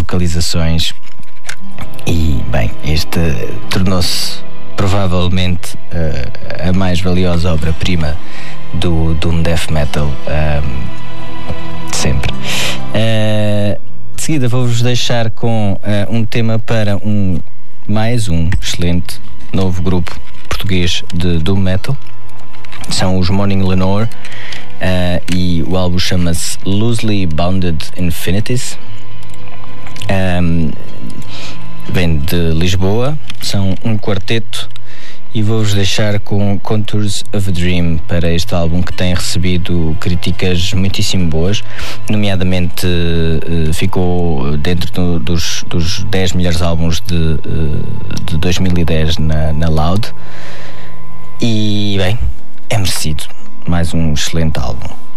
vocalizações. E, bem, este tornou-se provavelmente a mais valiosa obra-prima do Doom Death Metal sempre. De seguida vou-vos deixar com um tema para mais um excelente novo grupo português de Doom Metal. São os Morning Lenore, e o álbum chama-se Loosely Bounded Infinities. Vem de Lisboa, são um quarteto, e vou-vos deixar com Contours of a Dream para este álbum, que tem recebido críticas muitíssimo boas, nomeadamente ficou dentro dos 10 melhores álbuns de 2010 na Loud, e bem, é merecido, mais um excelente álbum.